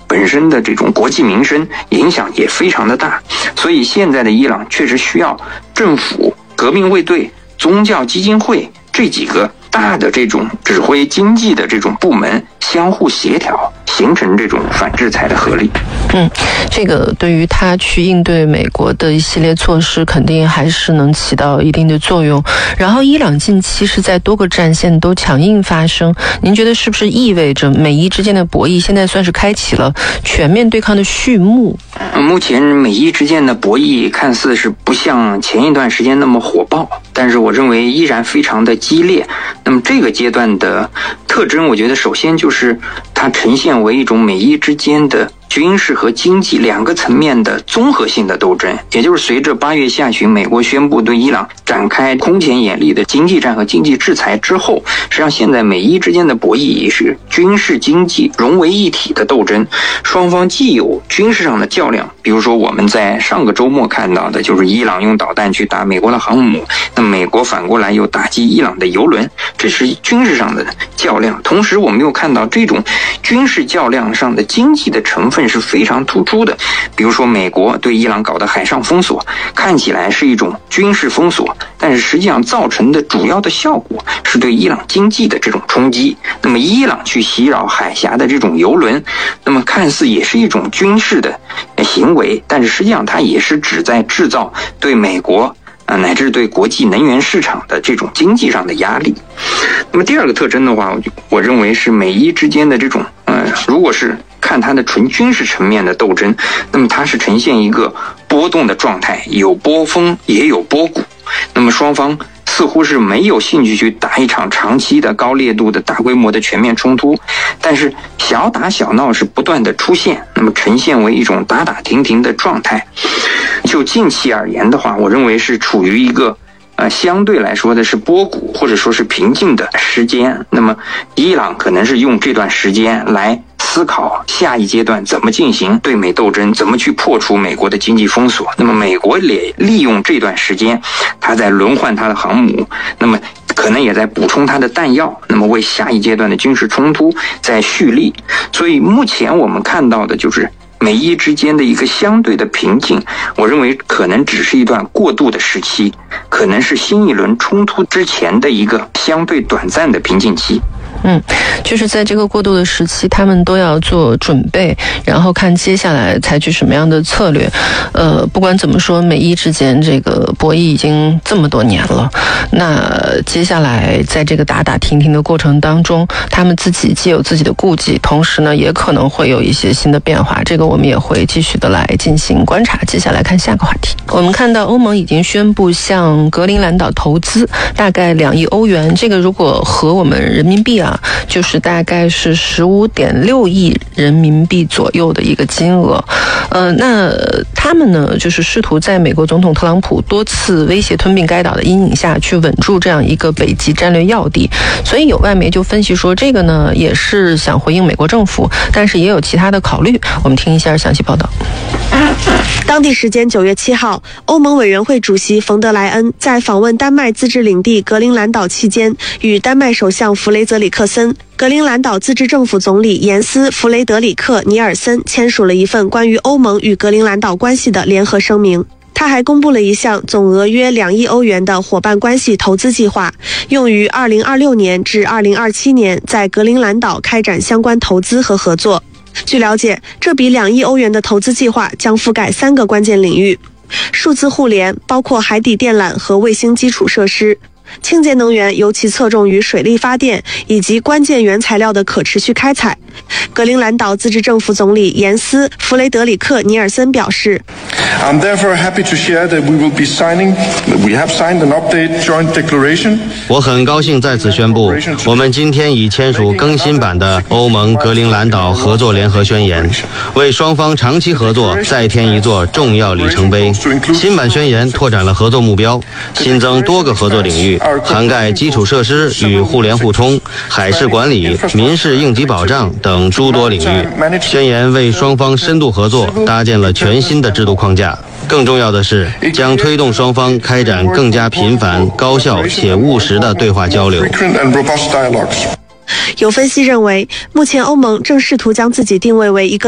本身的这种国际民生影响也非常的大，所以现在的伊朗确实需要政府、革命卫队、宗教基金会这几个大的这种指挥经济的这种部门相互协调，形成这种反制裁的合力。 这个对于他去应对美国的一系列措施，肯定还是能起到一定的作用。然后，伊朗近期是在多个战线都强硬发生，您觉得是不是意味着美伊之间的博弈现在算是开启了全面对抗的序幕？ 目前美伊之间的博弈看似是不像前一段时间那么火爆，但是我认为依然非常的激烈。那么这个阶段的特征，我觉得首先就是它呈现为一种美伊之间的军事和经济两个层面的综合性的斗争，也就是随着8月下旬美国宣布对伊朗展开空前严厉的经济战和经济制裁之后，实际上现在美伊之间的博弈也是军事经济融为一体的斗争，双方既有军事上的较量，比如说我们在上个周末看到的就是伊朗用导弹去打美国的航母，那美国反过来又打击伊朗的油轮，这是军事上的较量。同时我们又看到这种军事较量上的经济的成分是非常突出的，比如说美国对伊朗搞的海上封锁，看起来是一种军事封锁，但是实际上造成的主要的效果是对伊朗经济的这种冲击。那么伊朗去袭扰海峡的这种油轮，那么看似也是一种军事的行为，但是实际上它也是旨在制造对美国乃至对国际能源市场的这种经济上的压力。那么第二个特征的话，我认为是美伊之间的这种如果是看它的纯军事层面的斗争，那么它是呈现一个波动的状态，有波峰也有波谷。那么双方似乎是没有兴趣去打一场长期的高烈度的大规模的全面冲突，但是小打小闹是不断的出现，那么呈现为一种打打停停的状态。就近期而言的话，我认为是处于一个相对来说的是波谷或者说是平静的时间。那么伊朗可能是用这段时间来思考下一阶段怎么进行对美斗争，怎么去破除美国的经济封锁。那么美国也利用这段时间，他在轮换他的航母，那么可能也在补充他的弹药，那么为下一阶段的军事冲突在蓄力。所以目前我们看到的就是美伊之间的一个相对的平静，我认为可能只是一段过渡的时期，可能是新一轮冲突之前的一个相对短暂的平静期。 就是在这个过渡的时期，他们都要做准备，然后看接下来采取什么样的策略。不管怎么说，美伊之间这个博弈已经这么多年了，那接下来在这个打打停停的过程当中，他们自己既有自己的顾忌，同时呢，也可能会有一些新的变化。这个我们也会继续的来进行观察。接下来看下个话题，我们看到欧盟已经宣布向格陵兰岛投资大概2亿欧元，这个如果和我们人民币就是大概是15.6亿人民币左右的一个金额。那他们呢，就是试图在美国总统特朗普多次威胁吞并该岛的阴影下去稳住这样一个北极战略要地。所以有外媒就分析说，这个呢也是想回应美国政府，但是也有其他的考虑。我们听一下详细报道。 当地时间9月7号，欧盟委员会主席冯德莱恩在访问丹麦自治领地格陵兰岛期间，与丹麦首相弗雷泽里克森、格陵兰岛自治政府总理严斯·弗雷德里克·尼尔森签署了一份关于欧盟与格陵兰岛关系的联合声明。他还公布了一项总额约2亿欧元的伙伴关系投资计划，用于2026年至2027年在格陵兰岛开展相关投资和合作。据了解，这笔2亿欧元的投资计划将覆盖3个关键领域：数字互联，包括海底电缆和卫星基础设施；清洁能源，尤其侧重于水力发电以及关键原材料的可持续开采。格陵兰岛自治政府总理严斯·弗雷德里克·尼尔森表示 I'm therefore happy to share that we have signed an updated joint declaration. 我很高兴在此宣布，我们今天已签署更新版的欧盟格陵兰岛合作联合宣言，为双方长期合作再添一座重要里程碑。新版宣言拓展了合作目标，新增多个合作领域，涵盖基础设施与互联互通、海事管理、民事应急保障等诸多领域。宣言为双方深度合作搭建了全新的制度框架。更重要的是，将推动双方开展更加频繁、高效且务实的对话交流。 有分析认为，目前欧盟正试图将自己定位为一个